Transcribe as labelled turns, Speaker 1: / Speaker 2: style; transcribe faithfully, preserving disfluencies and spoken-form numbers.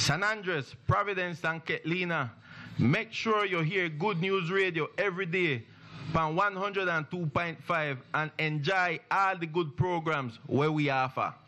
Speaker 1: San Andres, Providence, and Ketlina. Make sure you hear Good News Radio every day on one oh two point five and enjoy all the good programs where we offer.